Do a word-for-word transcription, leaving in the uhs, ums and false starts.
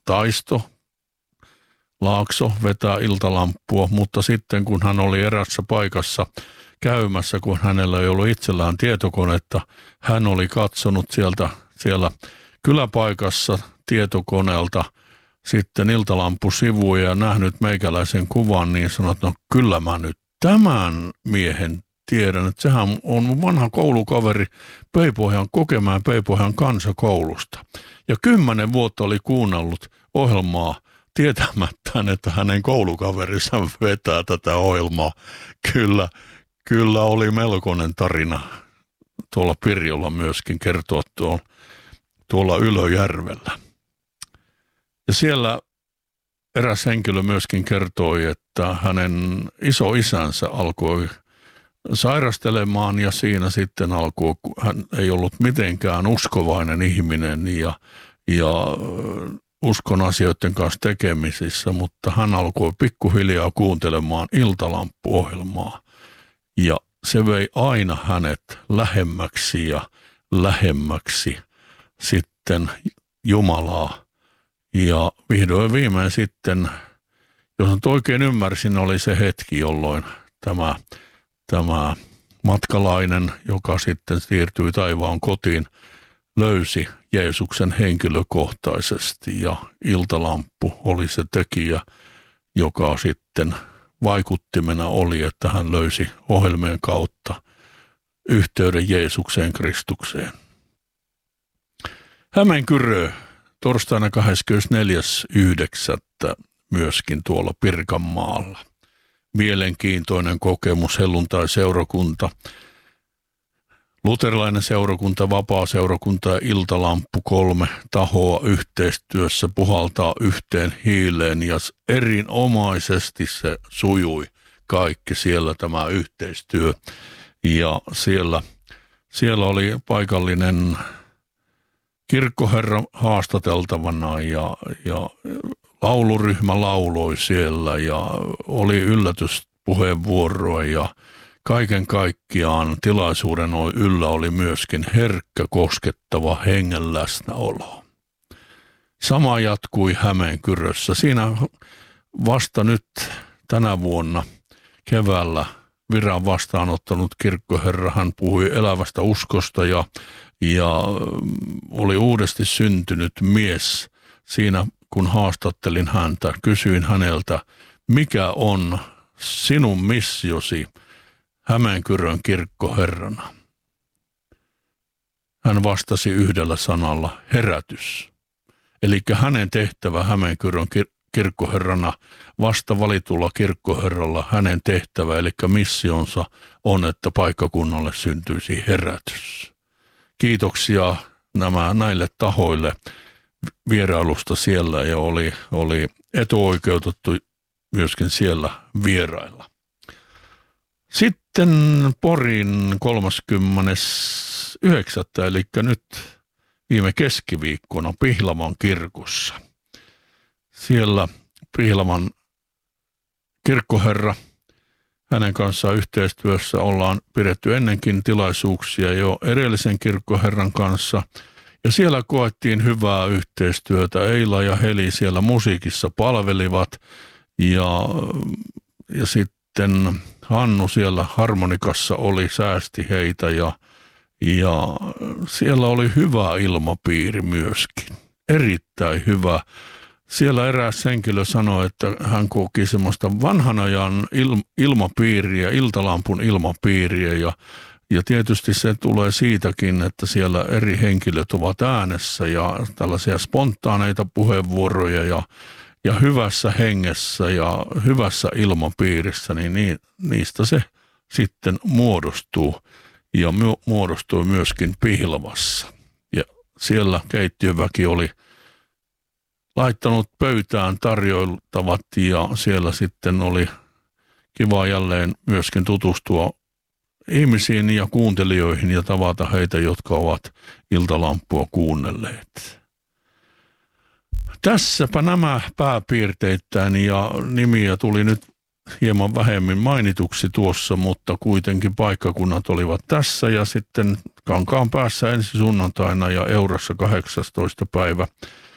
Taisto Laakso vetää iltalamppua, mutta sitten kun hän oli erässä paikassa käymässä, kun hänellä ei ollut itsellään tietokonetta, hän oli katsonut sieltä siellä kyläpaikassa tietokoneelta sitten iltalampusivuja ja nähnyt meikäläisen kuvan, niin sanoi, että no kyllä mä nyt tämän miehen tiedän, että sehän on vanha koulukaveri Peipohjan Kokemäen Peipohjan kansakoulusta. Ja kymmenen vuotta oli kuunnellut ohjelmaa tietämättään, että hänen koulukaverinsa vetää tätä ohjelmaa. Kyllä, kyllä oli melkoinen tarina tuolla Pirjolla myöskin kertoa tuolla, tuolla Ylöjärvellä. Ja siellä eräs henkilö myöskin kertoi, että hänen isoisänsä alkoi sairastelemaan ja siinä sitten alkoi, hän ei ollut mitenkään uskovainen ihminen ja, ja uskon asioiden kanssa tekemisissä, mutta hän alkoi pikkuhiljaa kuuntelemaan iltalamppuohjelmaa ja se vei aina hänet lähemmäksi ja lähemmäksi sitten Jumalaa. Ja vihdoin viimein sitten, jos nyt oikein ymmärsin, oli se hetki, jolloin tämä, tämä matkalainen, joka sitten siirtyi taivaan kotiin, löysi Jeesuksen henkilökohtaisesti ja iltalamppu oli se tekijä, joka sitten vaikuttimena oli, että hän löysi ohjelmien kautta yhteyden Jeesukseen Kristukseen. Hämeenkyrö. Torstaina kahdeskymmenesneljäs yhdeksättä myöskin tuolla Pirkanmaalla. Mielenkiintoinen kokemus, helluntai-seurakunta, luterilainen seurakunta, vapaa seurakunta ja iltalamppu, kolme tahoa yhteistyössä puhaltaa yhteen hiileen ja erinomaisesti se sujui kaikki siellä tämä yhteistyö. Ja siellä, siellä oli paikallinen kirkkoherra haastateltavana ja, ja lauluryhmä lauloi siellä ja oli yllätyspuheenvuoroa ja kaiken kaikkiaan tilaisuuden yllä oli myöskin herkkä, koskettava hengen läsnäolo. Sama jatkui Hämeenkyrössä. Siinä vasta nyt tänä vuonna keväällä viran vastaanottanut kirkkoherra, hän puhui elävästä uskosta ja Ja oli uudesti syntynyt mies. Siinä kun haastattelin häntä, kysyin häneltä, mikä on sinun missiosi Hämeenkyrön kirkkoherrana? Hän vastasi yhdellä sanalla, herätys. Eli hänen tehtävä Hämeenkyrön kir- kirkkoherrana, vasta valitulla kirkkoherralla, hänen tehtävä, eli missionsa on, että paikkakunnalle syntyisi herätys. Kiitoksia nämä, näille tahoille vierailusta siellä ja oli, oli etuoikeutettu myöskin siellä vierailla. Sitten Porin kolmaskymmenes yhdeksättä eli nyt viime keskiviikkona Pihlavan kirkossa. Siellä Pihlavan kirkkoherra, hänen kanssaan yhteistyössä ollaan pidetty ennenkin tilaisuuksia jo edellisen kirkkoherran kanssa. Ja siellä koettiin hyvää yhteistyötä. Eila ja Heli siellä musiikissa palvelivat ja, ja sitten Hannu siellä harmonikassa oli, säästi heitä ja, ja siellä oli hyvä ilmapiiri myöskin. Erittäin hyvä. Siellä eräs henkilö sanoi, että hän koki semmoista vanhan ajan il, ilmapiiriä, iltalampun ilmapiiriä ja, ja tietysti se tulee siitäkin, että siellä eri henkilöt ovat äänessä ja tällaisia spontaaneita puheenvuoroja ja, ja hyvässä hengessä ja hyvässä ilmapiirissä, niin, niin niistä se sitten muodostuu ja muodostui myöskin Pihlavassa. Ja siellä keittiöväki oli laittanut pöytään tarjoiltavat ja siellä sitten oli kiva jälleen myöskin tutustua ihmisiin ja kuuntelijoihin ja tavata heitä, jotka ovat iltalamppua kuunnelleet. Tässäpä nämä pääpiirteittäin ja nimiä tuli nyt hieman vähemmän mainituksi tuossa, mutta kuitenkin paikkakunnat olivat tässä ja sitten Kankaanpäässä ensi sunnuntaina ja Eurassa kahdeksastoista päivä